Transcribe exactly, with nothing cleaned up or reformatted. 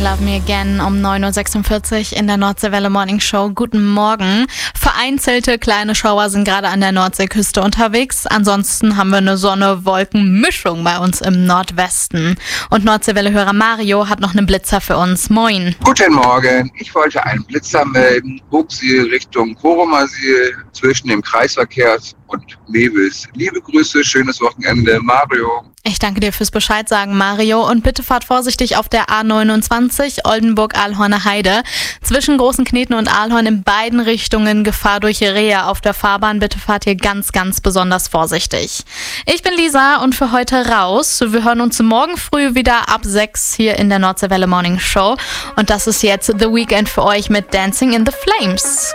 Love Me Again um neun Uhr sechsundvierzig in der Nordseewelle Morning Show. Guten Morgen. Vereinzelte kleine Schauer sind gerade an der Nordseeküste unterwegs. Ansonsten haben wir eine Sonne-Wolken-Mischung bei uns im Nordwesten. Und Nordseewelle-Hörer Mario hat noch einen Blitzer für uns. Moin. Guten Morgen. Ich wollte einen Blitzer melden. Bugsiel Richtung Koromasil zwischen dem Kreisverkehr und Mewis. Liebe Grüße, schönes Wochenende. Mario. Ich danke dir fürs Bescheid sagen, Mario. Und bitte fahrt vorsichtig auf der A neunundzwanzig Oldenburg-Ahlhorner Heide. Zwischen Großen Kneten und Ahlhorn in beiden Richtungen Gefahr durch Rehe auf der Fahrbahn. Bitte fahrt hier ganz, ganz besonders vorsichtig. Ich bin Lisa und für heute raus. Wir hören uns morgen früh wieder ab sechs hier in der Nordseewelle Morning Show. Und das ist jetzt The Weekend für euch mit Dancing in the Flames.